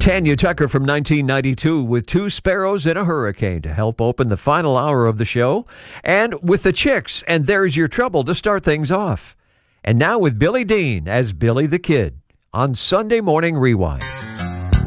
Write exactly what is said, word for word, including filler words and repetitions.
Tanya Tucker from nineteen ninety-two with Two Sparrows in a Hurricane to help open the final hour of the show. And with the Chicks and There's Your Trouble to start things off. And now with Billy Dean as Billy the Kid on Sunday Morning Rewind.